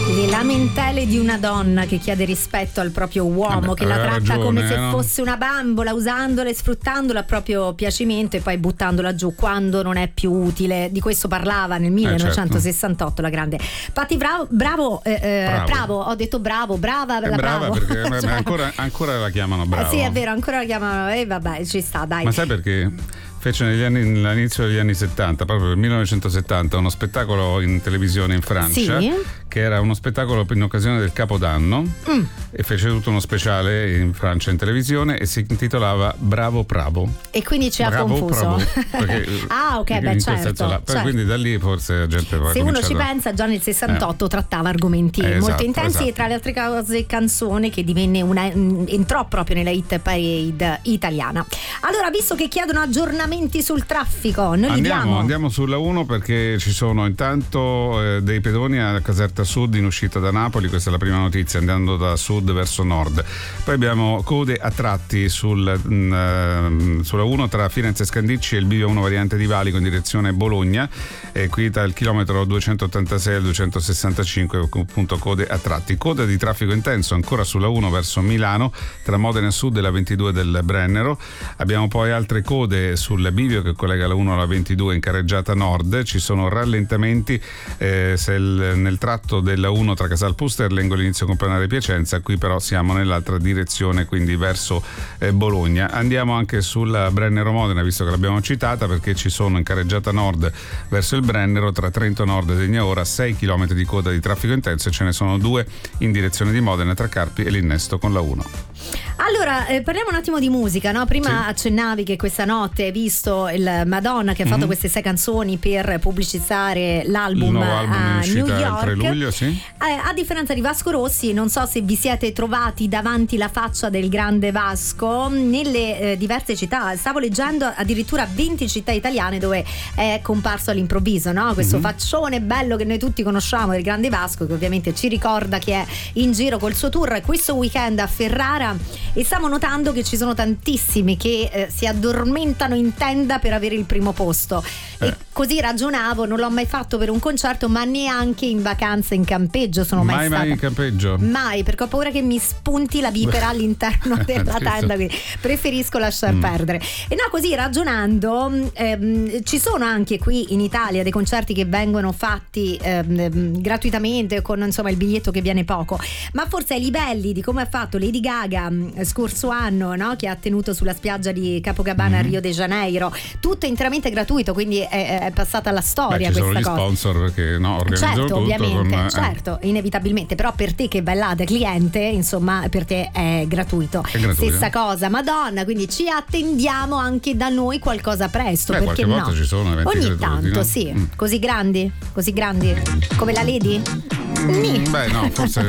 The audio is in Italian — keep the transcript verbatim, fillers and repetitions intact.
Le lamentele di una donna che chiede rispetto al proprio uomo, Vabbè, che la tratta ragione, come se no? fosse una bambola, usandola e sfruttandola a proprio piacimento e poi buttandola giù quando non è più utile. Di questo parlava nel millenovecentosessantotto eh certo. la grande Patti Bravo. Bravo, eh, bravo. bravo, ho detto bravo, brava, è la brava bravo. perché cioè, ancora, ancora la chiamano bravo. Eh sì, è vero, ancora la chiamano, e eh, vabbè, ci sta, dai. Ma sai perché? Fece negli anni, all'inizio degli anni settanta, proprio nel millenovecentosettanta, uno spettacolo in televisione in Francia, sì, che era uno spettacolo in occasione del Capodanno, mm. e fece tutto uno speciale in Francia in televisione e si intitolava Bravo Bravo. E quindi ci bravo, ha confuso. Bravo, perché, ah, ok, beh, certo, là. certo. Quindi da lì forse la gente va. Se uno ci pensa, già nel sessantotto eh. trattava argomenti eh, molto esatto, intensi esatto. e tra le altre cose canzone che divenne una, entrò proprio nella hit parade italiana. Allora, visto che chiedono aggiornamenti sul traffico, noi li andiamo, diamo. andiamo sulla uno perché ci sono intanto eh, dei pedoni a Caserta Sud in uscita da Napoli, questa è la prima notizia, andando da sud verso nord. Poi abbiamo code a tratti sul, mh, sulla uno tra Firenze e Scandicci e il bivio uno variante di Valico in direzione Bologna, e qui dal chilometro duecentottantasei al duecentosessantacinque appunto code a tratti. Coda di traffico intenso ancora sulla uno verso Milano tra Modena Sud e la ventidue del Brennero. Abbiamo poi altre code sul bivio che collega la uno alla ventidue in carreggiata nord. Ci sono rallentamenti eh, se il, nel tratto della uno tra Casal Pusterlengo e l'inizio complanare Piacenza, qui però siamo nell'altra direzione, quindi verso eh, Bologna. Andiamo anche sulla Brennero Modena, visto che l'abbiamo citata, perché ci sono in carreggiata nord verso il Brennero tra Trento Nord e Degna Ora sei chilometri di coda di traffico intenso e ce ne sono due in direzione di Modena tra Carpi e l'innesto con la uno. Allora, eh, parliamo un attimo di musica, no? Prima sì. accennavi che questa notte hai visto il Madonna che ha fatto mm-hmm. queste sei canzoni per pubblicizzare l'album, album a New York. Il tre luglio, sì. Eh, a differenza di Vasco Rossi, non so se vi siete trovati davanti la faccia del grande Vasco nelle eh, diverse città. Stavo leggendo addirittura venti città italiane dove è comparso all'improvviso, no? Questo mm-hmm. faccione bello che noi tutti conosciamo del grande Vasco, che ovviamente ci ricorda che è in giro col suo tour questo weekend a Ferrara. E stiamo notando che ci sono tantissimi che eh, si addormentano in tenda per avere il primo posto. Eh. E così ragionavo, non l'ho mai fatto per un concerto, ma neanche in vacanza in campeggio sono mai, mai stata. Mai in campeggio? Mai, perché ho paura che mi spunti la vipera all'interno della tenda, quindi preferisco lasciar mm. perdere. E no, così ragionando, ehm, ci sono anche qui in Italia dei concerti che vengono fatti ehm, gratuitamente, con insomma il biglietto che viene poco, ma forse ai livelli di come ha fatto Lady Gaga scorso anno, no? Che ha tenuto sulla spiaggia di Capocabana mm-hmm. a Rio de Janeiro, tutto interamente gratuito, quindi è, è passata alla storia. Beh, ci questa sono gli cosa. sponsor che no, organizzano certo, tutto ovviamente, con, certo, eh. inevitabilmente, però per te che vai là da cliente, insomma, per te è gratuito. È gratuito. Stessa cosa Madonna, quindi ci attendiamo anche da noi qualcosa presto. Beh, perché qualche no? volta ci sono eventi ogni gratuiti, tanto, no? sì. Mm. Così grandi, così grandi come la Lady? Mm, beh, no, forse